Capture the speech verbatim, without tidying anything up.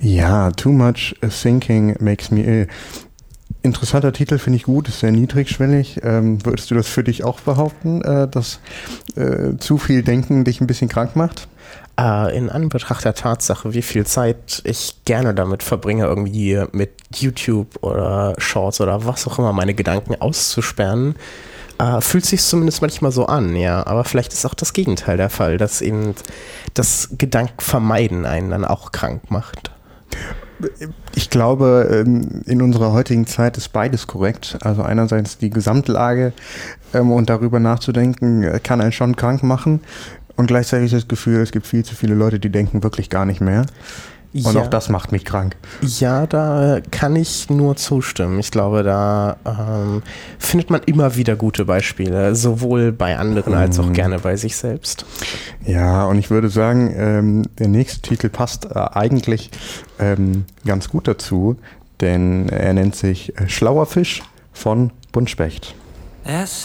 Ja, Too Much Thinking Makes Me Ill. Interessanter Titel, finde ich gut, ist sehr niedrigschwellig. Ähm, würdest du das für dich auch behaupten, äh, dass äh, zu viel Denken dich ein bisschen krank macht? Äh, in Anbetracht der Tatsache, wie viel Zeit ich gerne damit verbringe, irgendwie mit YouTube oder Shorts oder was auch immer meine Gedanken auszusperren, äh, fühlt sich zumindest manchmal so an, ja. Aber vielleicht ist auch das Gegenteil der Fall, dass eben das Gedankenvermeiden einen dann auch krank macht. Ich glaube, in unserer heutigen Zeit ist beides korrekt. Also einerseits die Gesamtlage und darüber nachzudenken, kann einen schon krank machen. Und gleichzeitig das Gefühl, es gibt viel zu viele Leute, die denken wirklich gar nicht mehr. Und Ja. auch das macht mich krank. Ja, da kann ich nur zustimmen. Ich glaube, da ähm, findet man immer wieder gute Beispiele, sowohl bei anderen als auch gerne bei sich selbst. Ja, und ich würde sagen, ähm, der nächste Titel passt äh, eigentlich ähm, ganz gut dazu, denn er nennt sich äh, Schlauer Fisch von Buntspecht. Es